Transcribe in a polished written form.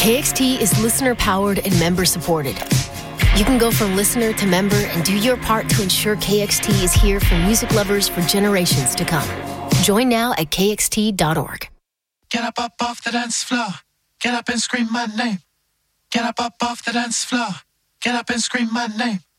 KXT is listener-powered and member-supported. You can go from listener to member and do your part to ensure KXT is here for music lovers for generations to come. Join now at kxt.org. Get up off the dance floor. Get up and scream my name. Get up off the dance floor. Get up and scream my name.